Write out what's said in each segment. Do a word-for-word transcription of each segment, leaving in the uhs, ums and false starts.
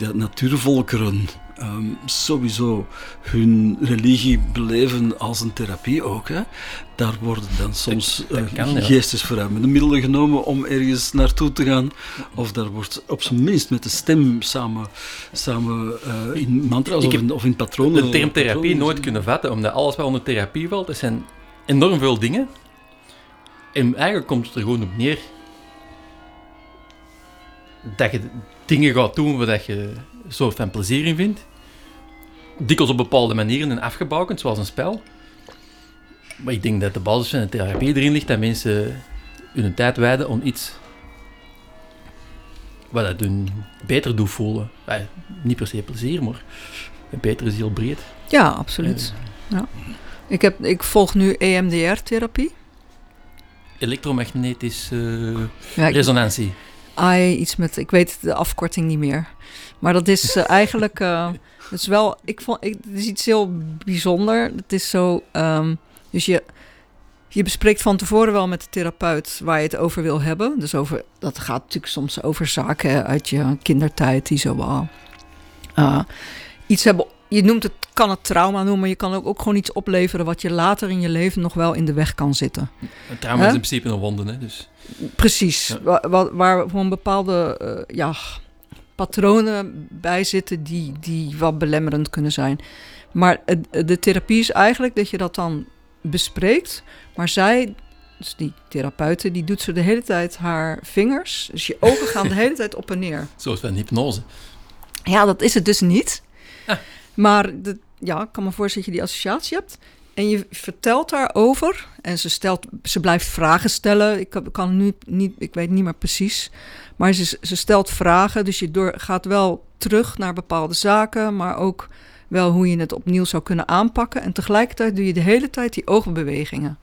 dat natuurvolkeren um, sowieso hun religie beleven als een therapie ook. Hè. Daar worden dan soms uh, kan, ja. geestesverruimende middelen genomen om ergens naartoe te gaan. Of daar wordt op zijn minst met de stem samen, samen uh, in mantra's of in, of in patronen... De term therapie patronen, nooit kunnen vatten, omdat alles wat onder therapie valt, dat zijn enorm veel dingen. En eigenlijk komt het er gewoon op neer dat je dingen gaat doen waar je een soort van plezier in vindt. Dikwijls op bepaalde manieren en afgebouwd, zoals een spel. Maar ik denk dat de basis van de therapie erin ligt dat mensen hun tijd wijden aan iets wat dat hun beter doet voelen. Ja, niet per se plezier, maar beter is heel breed. Ja, absoluut. Ja. Ik, heb, ik volg nu E M D R-therapie. Elektromagnetische uh, ja, ik, resonantie. Ah, iets met, ik weet de afkorting niet meer. Maar dat is uh, eigenlijk, uh, dat is wel, ik vond, ik, het is iets heel bijzonder. Het is zo, um, dus je, je bespreekt van tevoren wel met de therapeut waar je het over wil hebben. Dus over, dat gaat natuurlijk soms over zaken uit je kindertijd die zo uh, uh, iets hebben. Je noemt het, kan het trauma noemen, maar je kan ook, ook gewoon iets opleveren wat je later in je leven nog wel in de weg kan zitten. Een trauma He? is in principe een wonde, hè? Dus. Precies, ja. waar, waar gewoon bepaalde uh, ja, patronen bij zitten die, die wat belemmerend kunnen zijn. Maar uh, de therapie is eigenlijk dat je dat dan bespreekt, maar zij, dus die therapeute, die doet zo de hele tijd haar vingers, dus je ogen gaan de hele tijd op en neer. Zoals bij een hypnose. Ja, dat is het dus niet. Ah. Maar de, ja, ik kan me voorstellen dat je die associatie hebt. En je vertelt daarover. En ze, stelt, ze blijft vragen stellen. Ik, kan nu niet, ik weet niet meer precies. Maar ze, ze stelt vragen. Dus je door, gaat wel terug naar bepaalde zaken. Maar ook wel hoe je het opnieuw zou kunnen aanpakken. En tegelijkertijd doe je de hele tijd die oogbewegingen.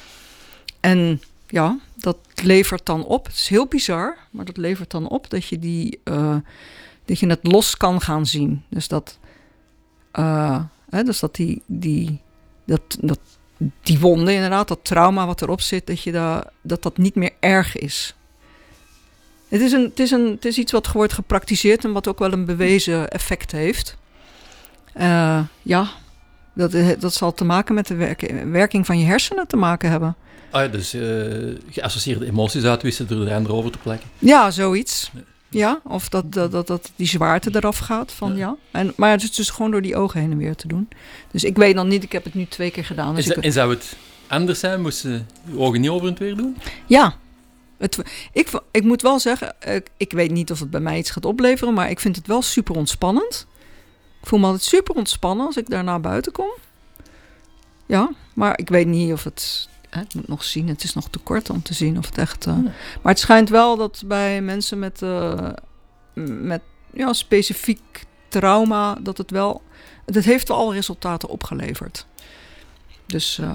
En ja, dat levert dan op. Het is heel bizar. Maar dat levert dan op dat je, die, uh, dat je het los kan gaan zien. Dus dat... Uh, hè, dus dat die, die, dat, dat, die wonde inderdaad, dat trauma wat erop zit, dat je da, dat, dat niet meer erg is. Het is, een, het, is een, het is iets wat wordt gepraktiseerd en wat ook wel een bewezen effect heeft. Uh, ja, dat, dat zal te maken met de werk, werking van je hersenen te maken hebben. Ah ja, dus uh, geassocieerde emoties uitwisselen door er aan over te plekken. Ja, zoiets. Nee. Ja, of dat, dat, dat, dat die zwaarte eraf gaat. Van, ja. Ja. En, maar het is dus gewoon door die ogen heen en weer te doen. Dus ik weet dan niet, ik heb het nu twee keer gedaan. Dus en, ik, en zou het anders zijn? Moesten je ogen niet over en weer doen? Ja. Het, ik, ik moet wel zeggen, ik, ik weet niet of het bij mij iets gaat opleveren, maar ik vind het wel super ontspannend. Ik voel me altijd super ontspannen als ik daar naar buiten kom. Ja, maar ik weet niet of het... Ik moet nog zien, het is nog te kort om te zien of het echt... Uh, ja. Maar het schijnt wel dat bij mensen met, uh, met ja, specifiek trauma... dat het wel... Het heeft wel al resultaten opgeleverd. Dus uh,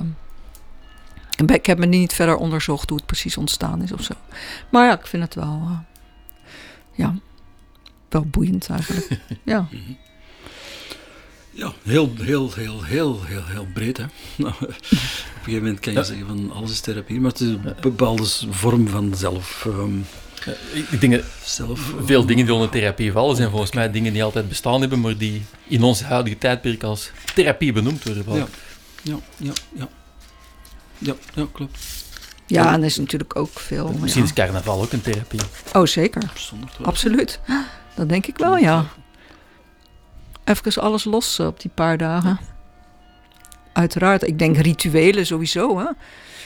ik heb me niet verder onderzocht hoe het precies ontstaan is of zo. Maar ja, ik vind het wel... Uh, ja, wel boeiend eigenlijk. Ja. Ja, heel, heel, heel, heel, heel, heel breed. Hè? Nou, op een gegeven moment kan je ja. zeggen van alles is therapie, maar het is een bepaalde vorm van zelf. Um, ja, ik denk dat zelf, veel uh, dingen die onder therapie vallen zijn volgens mij dingen die altijd bestaan hebben, maar die in ons huidige tijdperk als therapie benoemd worden. Ja, ja, ja, ja. Ja, ja, klopt. Ja, ja, en er is natuurlijk ook veel... Misschien ja. is carnaval ook een therapie. Oh, zeker. Absoluut. Dat denk ik wel, ja. Even alles los op die paar dagen. Uiteraard, ik denk rituelen sowieso. Hè?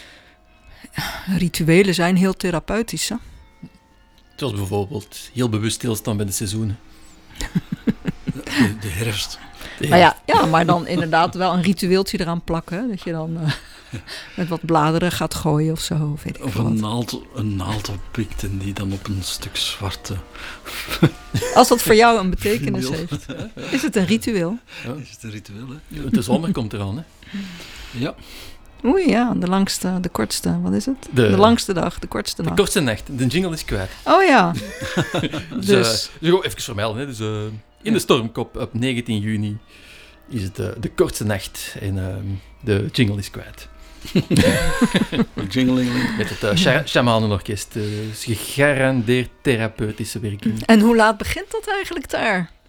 Rituelen zijn heel therapeutisch. Hè? Zoals bijvoorbeeld heel bewust stilstaan bij de seizoenen. De, de herfst. De maar ja, ja, maar dan inderdaad wel een ritueeltje eraan plakken. Hè? Dat je dan uh, met wat bladeren gaat gooien of zo. Weet ik of een naald, een naald oppikt en die dan op een stuk zwarte... Als dat voor jou een betekenis heeft. Is het een ritueel? Ja, is het een ritueel, hè? Ja, de zomer komt eraan, hè? Ja. Oei, ja, de langste, de kortste, wat is het? De, de langste dag, de kortste nacht. De kortste nacht, de jingle is kwijt. Oh ja. dus, dus. Uh, dus even vermelden, hè. Dus, uh, in ja. de Stormkop op negentien juni is het uh, de kortste nacht en uh, de jingle is kwijt. Met het uh, Sh- Shamanenorkest. Uh, gegarandeerd therapeutische werking. En hoe laat begint dat eigenlijk daar?